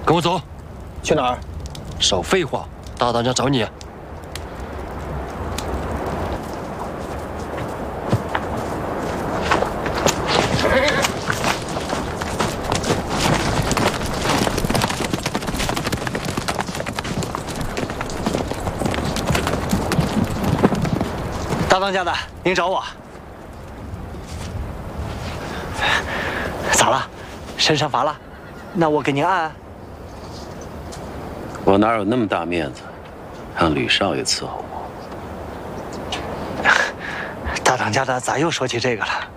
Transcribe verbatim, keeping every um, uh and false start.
跟我走。 去哪儿？ 少废话，大当家找你。 大当家的，您找我？咋了？身上乏了？那我给您按按。 我哪有那么大面子，让吕少爷伺候我？ 大当家的咋又说起这个了？